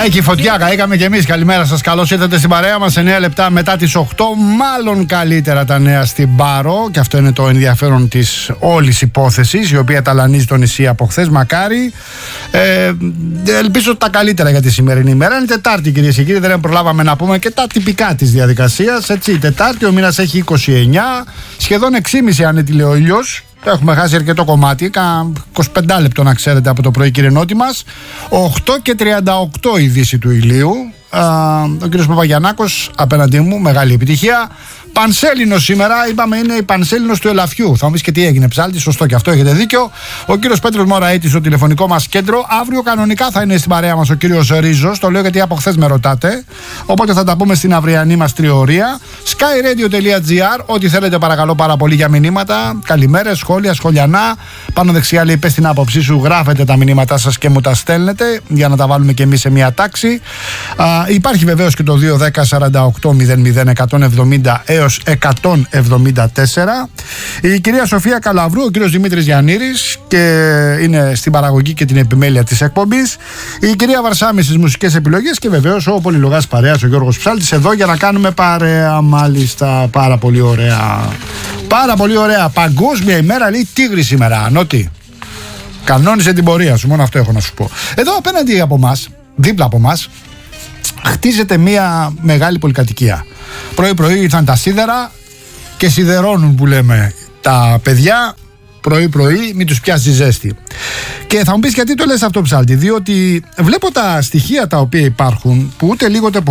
Καήκε η φωτιά, καήκαμε κι εμείς. Καλημέρα σας, καλώς ήρθατε στην παρέα μας. 9 λεπτά μετά τις 8. Μάλλον καλύτερα τα νέα στην Πάρο. Και αυτό είναι το ενδιαφέρον της όλης υπόθεσης, η οποία ταλανίζει το νησί από χθες. Μακάρι. Ελπίζω τα καλύτερα για τη σημερινή ημέρα. Είναι Τετάρτη, κυρίες και κύριοι. Δεν προλάβαμε να πούμε και τα τυπικά της διαδικασίας. Έτσι, Τετάρτη, ο μήνας έχει 29. Σχεδόν 6,5 αν είναι ο ήλιος. Έχουμε χάσει αρκετό κομμάτι, 25 λεπτό να ξέρετε από το πρωί, κύριε Νότι μας. 8:38 η δύση του ηλίου. Ο κύριος Παπαγιαννάκος απέναντί μου, μεγάλη επιτυχία. Πανσέλινος σήμερα, είπαμε είναι η Πανσέλινος του Ελαφιού. Θα μου πεις και τι έγινε, ψάλτη, σωστό και αυτό, έχετε δίκιο. Ο κύριος Πέτρος Μωραΐτης στο τηλεφωνικό μας κέντρο. Αύριο κανονικά θα είναι στην παρέα μας ο κύριος Ρίζος. Το λέω γιατί από χθες με ρωτάτε. Οπότε θα τα πούμε στην αυριανή μας τριωρία. skyradio.gr. Ό,τι θέλετε, παρακαλώ πάρα πολύ για μηνύματα. Καλημέρες, σχόλια, σχολιανά. Πάνω δεξιά λέει: πες την άποψή σου, γράφετε τα μηνύματά σας και μου τα στέλνετε για να τα βάλουμε και εμείς σε μια τάξη. Υπάρχει βεβαίως και το 210-48-00-170 έως 174. Η κυρία Σοφία Καλαβρού, ο κύριος Δημήτρης Γιαννήρης και είναι στην παραγωγή και την επιμέλεια της εκπομπής. Η κυρία Βαρσάμι στις μουσικές επιλογές και βεβαίως ο πολυλογάς παρέας, ο Γιώργος Ψάλτης, εδώ για να κάνουμε παρέα. Μάλιστα, πάρα πολύ ωραία. Πάρα πολύ ωραία. Παγκόσμια ημέρα, λέει Τίγρη σήμερα. Νότι. Κανόνισε την πορεία σου, μόνο αυτό έχω να σου πω. Εδώ απέναντι από μας, δίπλα από μας, χτίζεται μια μεγάλη πολυκατοικία. Πρωί-πρωί ήρθαν τα σίδερα και σιδερώνουν, που λέμε, τα παιδιά. Πρωί-πρωί, μην τους πιάσει ζέστη. Και θα μου πεις γιατί το λες αυτό, Ψάλτη? Διότι βλέπω τα στοιχεία τα οποία υπάρχουν, που ούτε λίγο